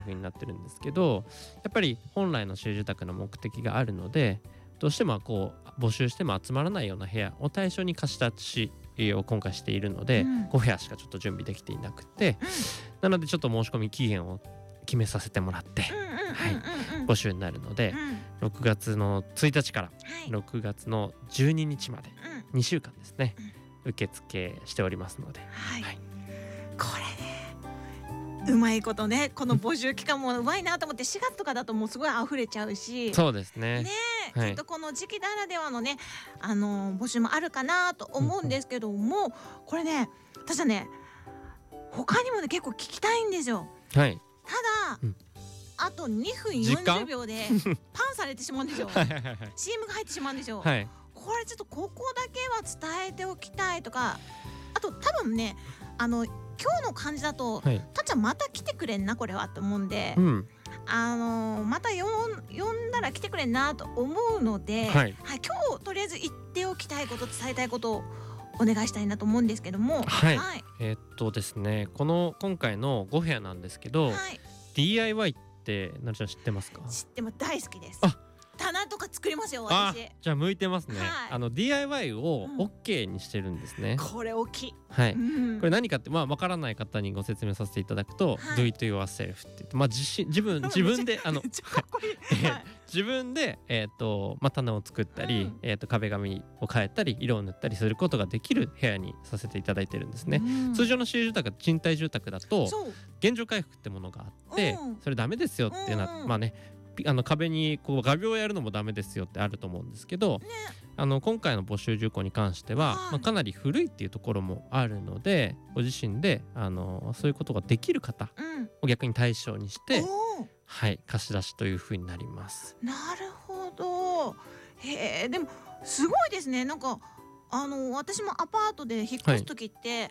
風になってるんですけど、やっぱり本来の市営住宅の目的があるので、どうしてもこう募集しても集まらないような部屋を対象に貸し出しを今回しているので、5部屋しかちょっと準備できていなくて、なのでちょっと申し込み期限を決めさせてもらって、募集になるので、6月の1日から6月の12日まで2週間ですね、受付しておりますので、 これねうまいことね、この募集期間もうまいなと思って、4月とかだともうすごい溢れちゃうし、 そうですね。 きっとこの時期ならではのね、募集もあるかなと思うんですけども、これね、私はね、他にもね結構聞きたいんですよ。ただ、あと2分40秒でパンされてしまうんですよ。CM が入ってしまうんですよ。これちょっとここだけは伝えておきたいとか、あと多分ね、今日の感じだと、たっちゃんまた来てくれんなこれはと思うんで、また呼んだら来てくれんなと思うので、今日とりあえず言っておきたいこと、伝えたいことをお願いしたいなと思うんですけども。 ですね、今回の5部屋なんですけど、DIY ってなるちゃん知ってますか？ 知ってます、大好きです。棚とか作りますよ私。 じゃあ向いてますね。DIY を OK にしてるんですね。 これ大きい。 これ何かってわからない方にご説明させていただくと、Do it yourself って言って、自分で自分で棚を作ったり、壁紙を変えたり色を塗ったりすることができる部屋にさせていただいてるんですね。通常の市営住宅、賃貸住宅だと現状回復ってものがあって、それダメですよっていうのは壁にこう画鋲をやるのもダメですよってあると思うんですけど、今回の募集事項に関しては、かなり古いっていうところもあるので、ご自身でそういうことができる方を逆に対象にして、貸し出しというふうになります。 なるほど。でもすごいですね。なんか私もアパートで引っ越す時って、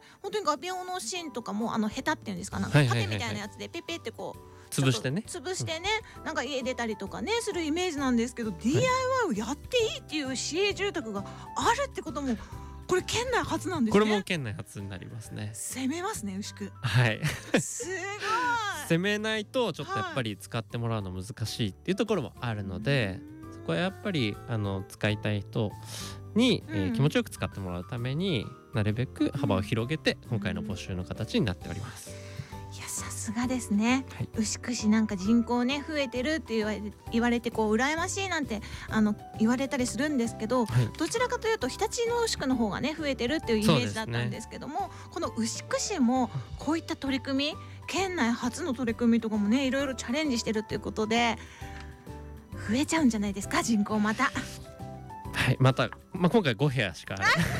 本当に画鋲の芯とかもヘタっていうんですか、なんか縦みたいなやつでペペってこう潰してね、 なんか家出たりとかねするイメージなんですけど、DIY をやっていいっていう市営住宅があるってことも、これ県内初なんですね。 これも県内初になりますね。 攻めますね牛久。すごい攻めないとちょっとやっぱり使ってもらうの難しいっていうところもあるので、そこはやっぱり使いたい人に、気持ちよく使ってもらうためになるべく幅を広げて、今回の募集の形になっております。 いや、さすがですね。牛久市なんか人口ね増えてるって言われて、こう羨ましいなんて言われたりするんですけど、どちらかというと日立の牛久の方がね増えてるっていうイメージだったんですけども、この牛久市もこういった取り組み、県内初の取り組みとかもねいろいろチャレンジしてるっていうことで、増えちゃうんじゃないですか、人口また。 また、今回5部屋しか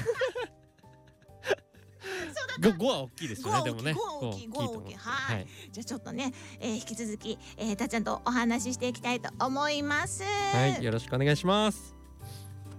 5は大きいですよね。でもね、5は大きいと思って。 じゃあちょっとね、引き続きたっちゃんとお話ししていきたいと思います。 よろしくお願いします。